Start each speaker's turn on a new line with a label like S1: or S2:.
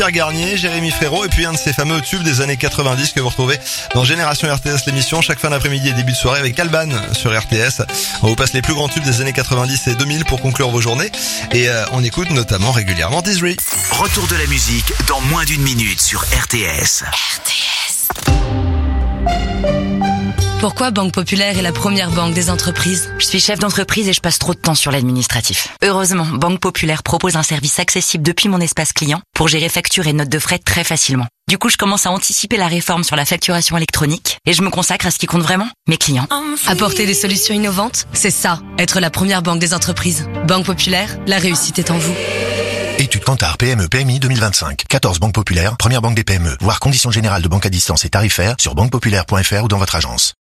S1: Pierre Garnier, Jérémy Frérot et puis un de ces fameux tubes des années 90 que vous retrouvez dans Génération RTS, l'émission chaque fin d'après-midi et début de soirée avec Alban sur RTS. On vous passe les plus grands tubes des années 90 et 2000 pour conclure vos journées et on écoute notamment régulièrement Dizzy.
S2: Retour de la musique dans moins d'une minute sur RTS.
S3: Pourquoi Banque Populaire est la première banque des entreprises?
S4: Je suis chef d'entreprise et je passe trop de temps sur l'administratif. Heureusement, Banque Populaire propose un service accessible depuis mon espace client pour gérer factures et notes de frais très facilement. Du coup, je commence à anticiper la réforme sur la facturation électronique et je me consacre à ce qui compte vraiment, mes clients.
S3: Apporter des solutions innovantes, c'est ça, être la première banque des entreprises. Banque Populaire, la réussite est en vous.
S5: Étude Kantar PME PMI 2025. 14 banques populaires, première banque des PME. Voir conditions générales de banque à distance et tarifaires sur banquepopulaire.fr ou dans votre agence.